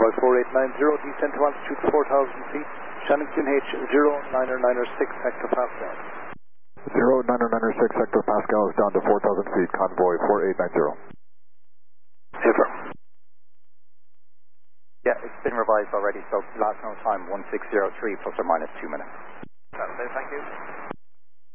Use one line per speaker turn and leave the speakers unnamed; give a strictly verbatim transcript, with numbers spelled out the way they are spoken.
Convoy four eight nine zero, descend to altitude four thousand feet, Shannon Q N H zero niner niner six hectopascal.
zero niner niner six hectopascal is down to four thousand feet, Convoy four eight nine zero.
Super.
Yeah, it's been revised already, so last known time one six zero three plus or minus two minutes.
Thank you.